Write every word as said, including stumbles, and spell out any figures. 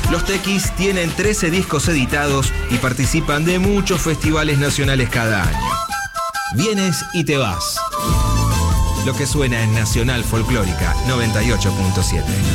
Los Tequis tienen trece discos editados y participan de muchos festivales nacionales cada año. Vienes y te vas. Lo que suena en Nacional Folclórica noventa y ocho punto siete.